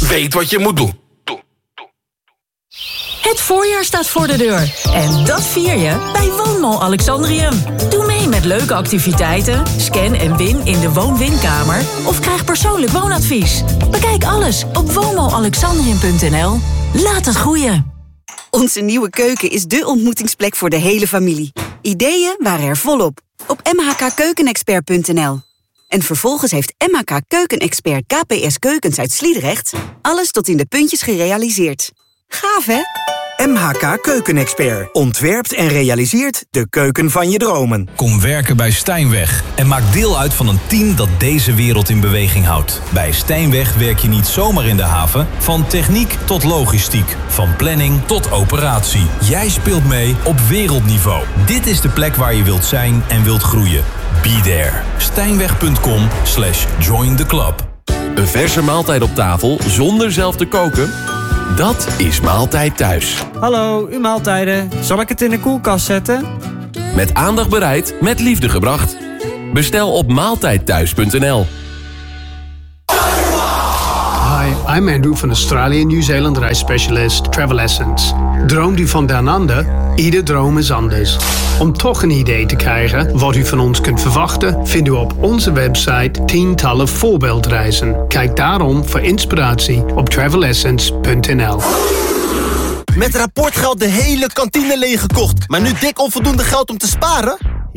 weet wat je moet doen. Het voorjaar staat voor de deur. En dat vier je bij Woonmall Alexandrium. Doe mee met leuke activiteiten, scan en win in de woon-winkamer of krijg persoonlijk woonadvies. Bekijk alles op woonmallalexandrium.nl. Laat het groeien. Onze nieuwe keuken is dé ontmoetingsplek voor de hele familie. Ideeën waren er volop op mhkkeukenexpert.nl. En vervolgens heeft MHK Keukenexpert KPS Keukens uit Sliedrecht alles tot in de puntjes gerealiseerd. Gaaf, hè? MHK Keukenexpert ontwerpt en realiseert de keuken van je dromen. Kom werken bij Stijnweg en maak deel uit van een team dat deze wereld in beweging houdt. Bij Stijnweg werk je niet zomaar in de haven, van techniek tot logistiek, van planning tot operatie. Jij speelt mee op wereldniveau. Dit is de plek waar je wilt zijn en wilt groeien. Be there. Stijnweg.com/join the club. Een verse maaltijd op tafel zonder zelf te koken? Dat is Maaltijd Thuis. Hallo, uw maaltijden. Zal ik het in de koelkast zetten? Met aandacht bereid, met liefde gebracht. Bestel op maaltijdthuis.nl. Hi, I'm Andrew van Australië en Nieuw-Zeeland reisspecialist Travel Essence. Droomt u van down under? Ieder droom is anders. Om toch een idee te krijgen wat u van ons kunt verwachten, vindt u op onze website tientallen voorbeeldreizen. Kijk daarom voor inspiratie op travelessence.nl. Met rapportgeld de hele kantine leeggekocht, maar nu dik onvoldoende geld om te sparen?